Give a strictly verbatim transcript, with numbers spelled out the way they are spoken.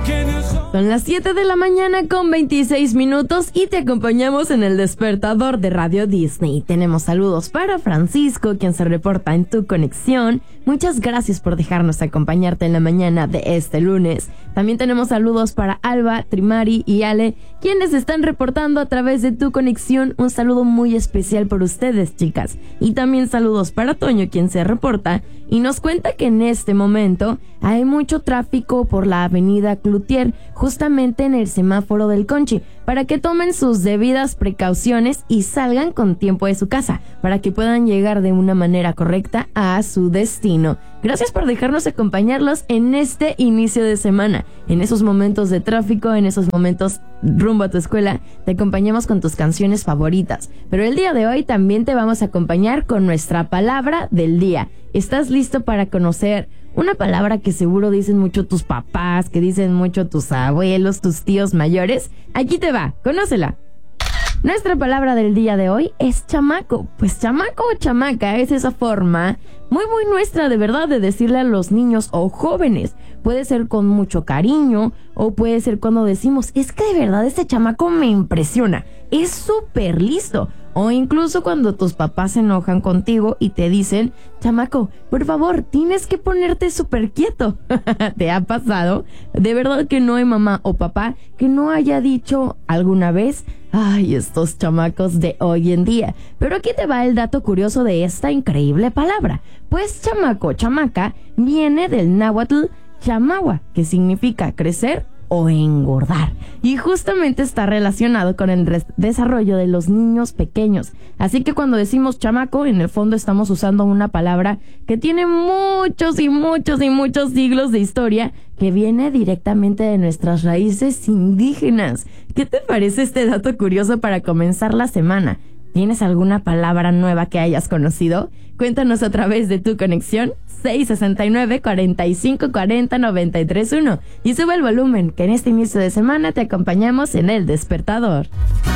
Son las siete de la mañana con veintiséis minutos y te acompañamos en el despertador de Radio Disney. Tenemos saludos para Francisco, quien se reporta en tu conexión. Muchas gracias por dejarnos acompañarte en la mañana de este lunes. También tenemos saludos para Alba, Trimari y Ale, quienes están reportando a través de tu conexión. Un saludo muy especial por ustedes, chicas. Y también saludos para Toño, quien se reporta y nos cuenta que en este momento hay mucho tráfico por la avenida Cloutier, justamente en el semáforo del Conchi, para que tomen sus debidas precauciones y salgan con tiempo de su casa, para que puedan llegar de una manera correcta a su destino. Gracias por dejarnos acompañarlos en este inicio de semana, en esos momentos de tráfico, en esos momentos rumbo a tu escuela. Te acompañamos con tus canciones favoritas, pero el día de hoy también te vamos a acompañar con nuestra palabra del día. ¿Estás listo para conocer una palabra que seguro dicen mucho tus papás, que dicen mucho tus abuelos, tus tíos mayores? Aquí te va, conócela. Nuestra palabra del día de hoy es chamaco. Pues chamaco o chamaca es esa forma muy muy nuestra de verdad de decirle a los niños o jóvenes. Puede ser con mucho cariño o puede ser cuando decimos, es que de verdad este chamaco me impresiona, es súper listo. O incluso cuando tus papás se enojan contigo y te dicen, chamaco, por favor, tienes que ponerte súper quieto. ¿Te ha pasado? De verdad que no hay mamá o papá que no haya dicho alguna vez, ay, estos chamacos de hoy en día. Pero aquí te va el dato curioso de esta increíble palabra. Pues chamaco, chamaca, viene del náhuatl chamahua, que significa crecer o engordar, y justamente está relacionado con el res- desarrollo de los niños pequeños. Así que cuando decimos chamaco, en el fondo estamos usando una palabra que tiene muchos y muchos y muchos siglos de historia, que viene directamente de nuestras raíces indígenas. ¿Qué te parece este dato curioso para comenzar la semana? ¿Tienes alguna palabra nueva que hayas conocido? Cuéntanos a través de tu conexión seis sesenta y nueve, cuarenta y cinco, cuarenta, noventa y tres uno y sube el volumen, que en este inicio de semana te acompañamos en El Despertador.